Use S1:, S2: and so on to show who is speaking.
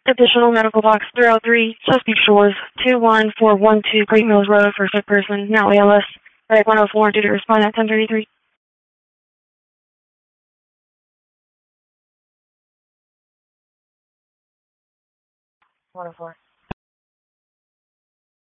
S1: Additional medical box 303, Chesapeake Shores, 21412 Great Mills Road for sick person, now ALS. Right 104, due to respond at 1033. 104.